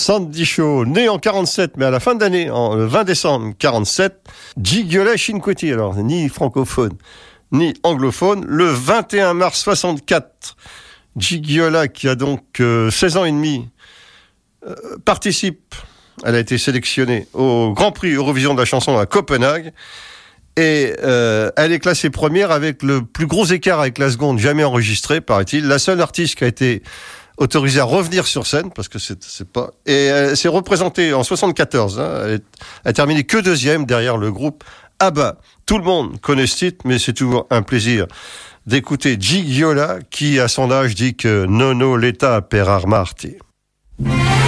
Sandy Shaw, né en 47, mais à la fin de l'année, le 20 décembre 47, Gigiola Cinquetti, alors ni francophone, ni anglophone. Le 21 mars 64, Gigiola, qui a donc 16 ans et demi, participe, elle a été sélectionnée au Grand Prix Eurovision de la chanson à Copenhague, et elle est classée première avec le plus gros écart avec la seconde jamais enregistré, paraît-il. La seule artiste qui a été autorisée à revenir sur scène, parce que c'est pas... Et elle s'est représentée en 74, elle a terminé que deuxième derrière le groupe ABBA. Tout le monde connaît ce titre, mais c'est toujours un plaisir d'écouter Gigiola, qui à son âge dit que Nono l'État per armarti.